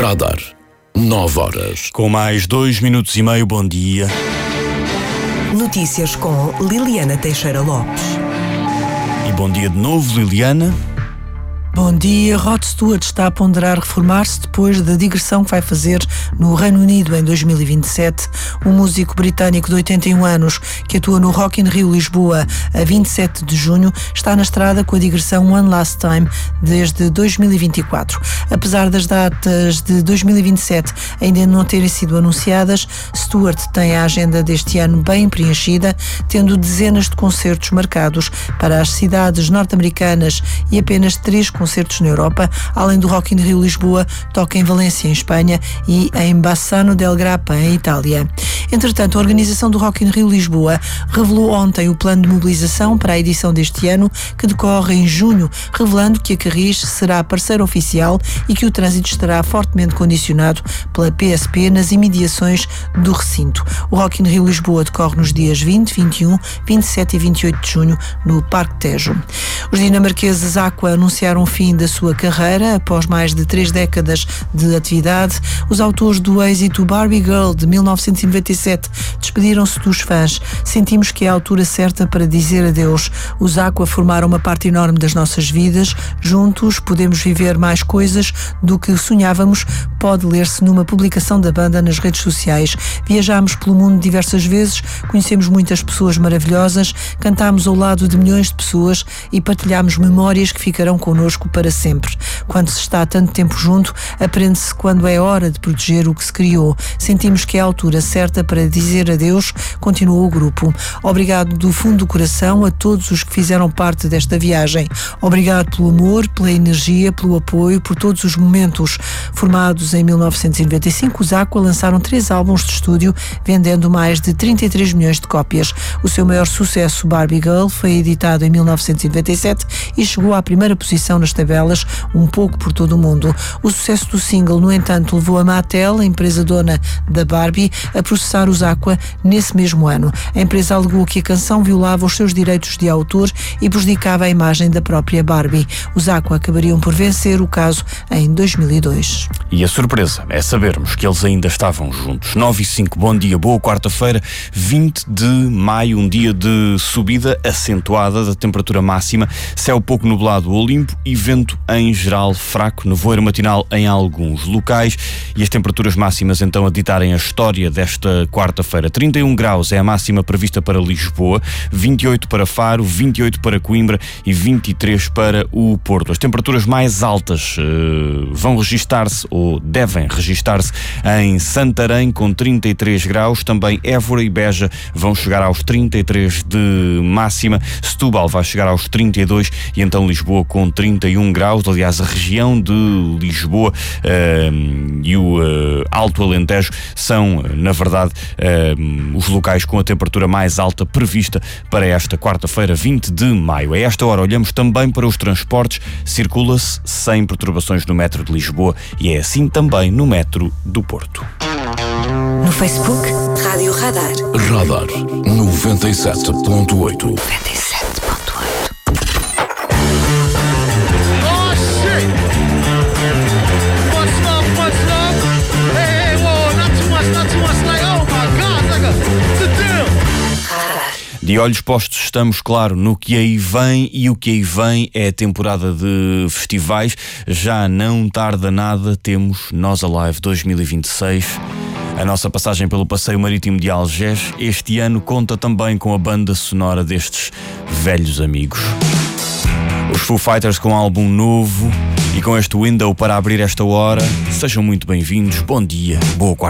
Radar. 9 horas. Com mais 2 minutos e meio, bom dia. Notícias com Liliana Teixeira Lopes. E bom dia de novo, Liliana. Bom dia. Rod Stewart está a ponderar reformar-se depois da digressão que vai fazer no Reino Unido em 2027. O músico britânico de 81 anos, que atua no Rock in Rio Lisboa a 27 de junho, está na estrada com a digressão One Last Time desde 2024. Apesar das datas de 2027 ainda não terem sido anunciadas, Stewart tem a agenda deste ano bem preenchida, tendo dezenas de concertos marcados para as cidades norte-americanas e apenas 3 concertos na Europa. Além do Rock in Rio Lisboa, toca em Valência, em Espanha, e em Bassano del Grappa, em Itália. Entretanto, a organização do Rock in Rio Lisboa revelou ontem o plano de mobilização para a edição deste ano, que decorre em junho, revelando que a Carris será parceiro oficial e que o trânsito estará fortemente condicionado pela PSP nas imediações do recinto. O Rock in Rio Lisboa decorre nos dias 20, 21, 27 e 28 de junho no Parque Tejo. Os dinamarqueses Aqua anunciaram o fim da sua carreira após mais de 3 décadas de atividade. Os autores do êxito Barbie Girl de 1997 despediram-se dos fãs. Sentimos que é a altura certa para dizer adeus. Os Aqua formaram uma parte enorme das nossas vidas. Juntos podemos viver mais coisas do que sonhávamos, pode ler-se numa publicação da banda nas redes sociais. Viajámos pelo mundo diversas vezes, conhecemos muitas pessoas maravilhosas, cantámos ao lado de milhões de pessoas e partilhámos memórias que ficarão connosco para sempre. Quando se está tanto tempo junto, aprende-se quando é hora de proteger o que se criou. Sentimos que é a altura certa para dizer adeus, continuou o grupo. Obrigado do fundo do coração a todos os que fizeram parte desta viagem. Obrigado pelo amor, pela energia, pelo apoio, por todos os momentos. Formados em 1995, os Aqua lançaram 3 álbuns de estúdio, vendendo mais de 33 milhões de cópias. O seu maior sucesso, Barbie Girl, foi editado em 1997 e chegou à primeira posição nas tabelas um pouco por todo o mundo. O sucesso do single, no entanto, levou a Mattel, a empresa dona da Barbie, a processar os Aqua nesse mesmo ano. A empresa alegou que a canção violava os seus direitos de autor e prejudicava a imagem da própria Barbie. Os Aqua acabariam por vencer o caso em 2002. E a surpresa é sabermos que eles ainda estavam juntos. 9 e 5, bom dia, boa quarta-feira, 20 de maio, um dia de subida acentuada da temperatura máxima, céu pouco nublado ou limpo e vento em geral fraco, nevoeiro matinal em alguns locais, e as temperaturas máximas então a ditarem a história desta quarta-feira. 31 graus é a máxima prevista para Lisboa, 28 para Faro, 28 para Coimbra e 23 para o Porto. As temperaturas mais altas vão registar-se ou devem registar-se em Santarém com 33 graus, também Évora e Beja vão chegar aos 33 de máxima, Setúbal vai chegar aos 32 e então Lisboa com 31 graus. Aliás, a região de Lisboa e o Alto Alentejo são, na verdade, os locais com a temperatura mais alta prevista para esta quarta-feira, 20 de maio. A esta hora olhamos também para os transportes. Circula-se sem perturbações no metro de Lisboa e é assim também no metro do Porto. No Facebook, Rádio Radar. Radar 97.8. De olhos postos estamos, claro, no que aí vem, e o que aí vem é a temporada de festivais. Já não tarda nada, temos Nós Alive 2026. A nossa passagem pelo Passeio Marítimo de Algés este ano conta também com a banda sonora destes velhos amigos. Os Foo Fighters com um álbum novo e com este Window para abrir esta hora. Sejam muito bem-vindos, bom dia, boa quarta.